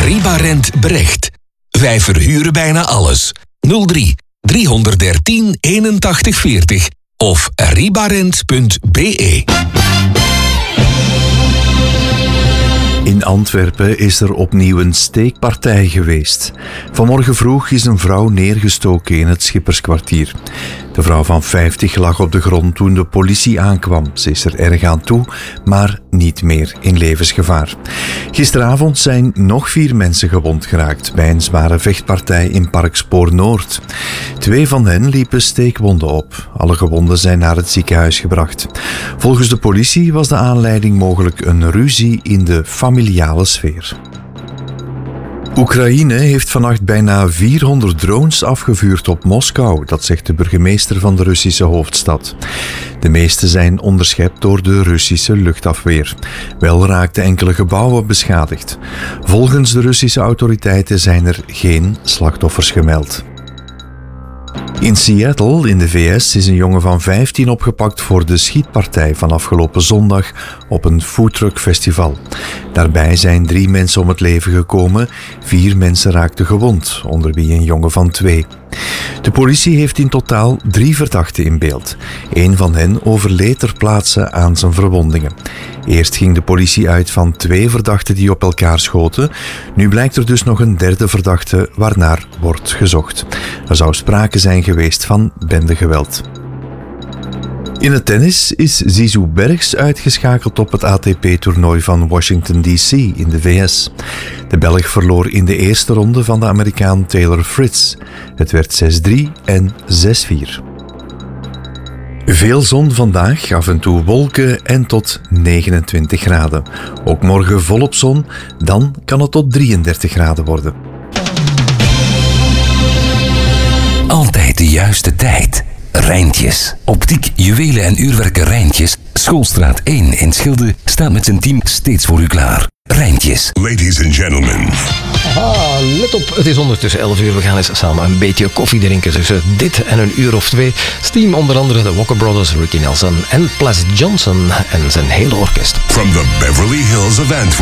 Ribarent Brecht. Wij verhuren bijna alles. 03 313 81 40 of ribarent.be. In Antwerpen is er opnieuw een steekpartij geweest. Vanmorgen vroeg is een vrouw neergestoken in het Schipperskwartier. De vrouw van 50 lag op de grond toen de politie aankwam. Ze is er erg aan toe, maar niet meer in levensgevaar. Gisteravond zijn nog 4 mensen gewond geraakt bij een zware vechtpartij in Park Spoor Noord. 2 van hen liepen steekwonden op. Alle gewonden zijn naar het ziekenhuis gebracht. Volgens de politie was de aanleiding mogelijk een ruzie in de familiale sfeer. Oekraïne heeft vannacht bijna 400 drones afgevuurd op Moskou, dat zegt de burgemeester van de Russische hoofdstad. De meeste zijn onderschept door de Russische luchtafweer. Wel raakten enkele gebouwen beschadigd. Volgens de Russische autoriteiten zijn er geen slachtoffers gemeld. In Seattle, in de VS, is een jongen van 15 opgepakt voor de schietpartij van afgelopen zondag op een foodtruckfestival. Daarbij zijn 3 mensen om het leven gekomen, 4 mensen raakten gewond, onder wie een jongen van 2. De politie heeft in totaal 3 verdachten in beeld. 1 van hen overleed ter plaatse aan zijn verwondingen. Eerst ging de politie uit van 2 verdachten die op elkaar schoten. Nu blijkt er dus nog een 3e verdachte waarnaar wordt gezocht. Er zou sprake zijn geweest van bendegeweld. In het tennis is Zizou Bergs uitgeschakeld op het ATP-toernooi van Washington D.C. in de VS. De Belg verloor in de eerste ronde van de Amerikaan Taylor Fritz. Het werd 6-3 en 6-4. Veel zon vandaag, af en toe wolken en tot 29 graden. Ook morgen volop zon, dan kan het tot 33 graden worden. Altijd de juiste tijd. Rijntjes. Optiek, juwelen en uurwerken Rijntjes. Schoolstraat 1 in Schilde staat met zijn team steeds voor u klaar. Rijntjes. Ladies and gentlemen. Let op, het is ondertussen 11 uur. We gaan eens samen een beetje koffie drinken tussen dit en een uur of 2. Steam onder andere de Walker Brothers, Ricky Nelson en Plas Johnson en zijn hele orkest. From the Beverly Hills of Antwerp.